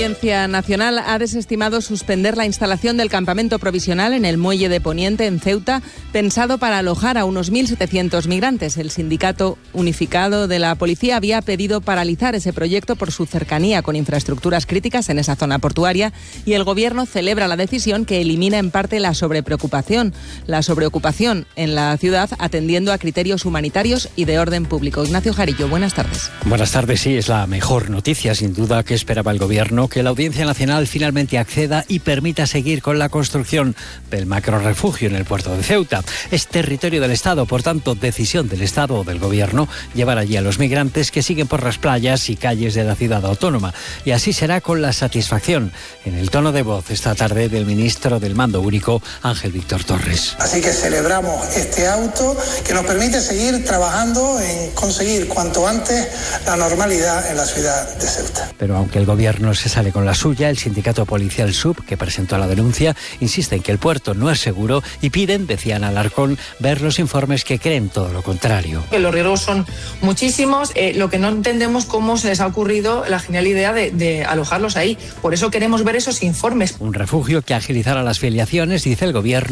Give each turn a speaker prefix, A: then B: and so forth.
A: Audiencia Nacional ha desestimado suspender la instalación del campamento provisional en el muelle de Poniente, en Ceuta, pensado para alojar a unos 1.700 migrantes. El Sindicato Unificado de la Policía había pedido paralizar ese proyecto por su cercanía con infraestructuras críticas en esa zona portuaria y el Gobierno celebra la decisión que elimina en parte la sobreocupación en la ciudad, atendiendo a criterios humanitarios y de orden público. Ignacio Jarillo, buenas tardes.
B: Buenas tardes, sí, es la mejor noticia, sin duda, que esperaba el Gobierno, que la Audiencia Nacional finalmente acceda y permita seguir con la construcción del macrorrefugio en el puerto de Ceuta. Es territorio del Estado, por tanto, decisión del Estado o del Gobierno llevar allí a los migrantes que siguen por las playas y calles de la ciudad autónoma. Y así será con la satisfacción, en el tono de voz esta tarde del ministro del Mando Único, Ángel Víctor Torres.
C: Así que celebramos este auto que nos permite seguir trabajando en conseguir cuanto antes la normalidad en la ciudad de Ceuta.
B: Pero aunque el Gobierno se sale con la suya, el sindicato policial SUB, que presentó la denuncia, insiste en que el puerto no es seguro y piden, decían Alarcón, ver los informes que creen todo lo contrario.
D: Los riesgos son muchísimos. Lo que no entendemos cómo se les ha ocurrido la genial idea de alojarlos ahí. Por eso queremos ver esos informes.
B: Un refugio que agilizará las filiaciones, dice el Gobierno.